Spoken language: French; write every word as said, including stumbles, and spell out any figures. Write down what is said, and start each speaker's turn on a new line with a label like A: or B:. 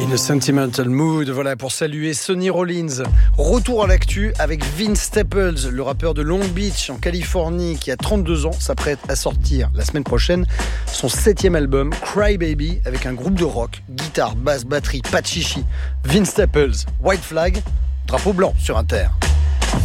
A: In a Sentimental Mood, voilà pour saluer Sonny Rollins. Retour à l'actu avec Vince Staples, le rappeur de Long Beach en Californie qui a trente-deux ans, s'apprête à sortir la semaine prochaine son septième album Cry Baby avec un groupe de rock, guitare, basse, batterie, pas de chichi. Vince Staples, White Flag, drapeau blanc sur Inter.